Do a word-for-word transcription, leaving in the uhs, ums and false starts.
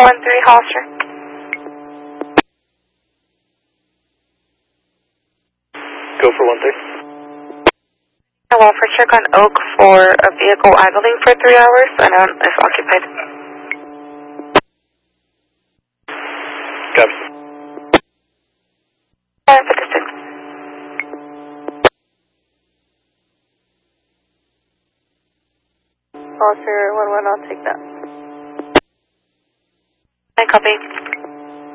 one three, Hollister. Go for one three. Hello, for check on Oak for a vehicle idling for three hours. I know it's occupied. Copy. Five fifty-six. Hollister one one, I'll take that. I copy.